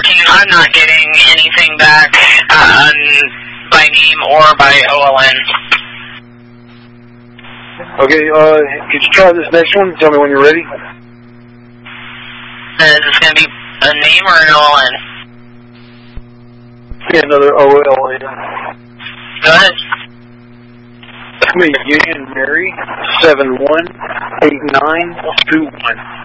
I'm not getting anything back by name or by OLN. Okay, could you try this next one? Tell me when you're ready. Is this going to be a name or an OLN? Yeah, another OLN. Go ahead. Union Mary 718921.